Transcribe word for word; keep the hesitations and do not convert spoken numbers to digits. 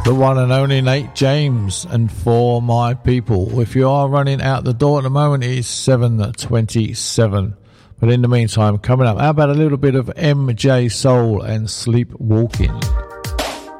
The one and only Nate James and For My People. If you are running out the door at the moment, it is seven twenty-seven. But in the meantime, coming up, how about a little bit of M J Soul and Sleepwalking?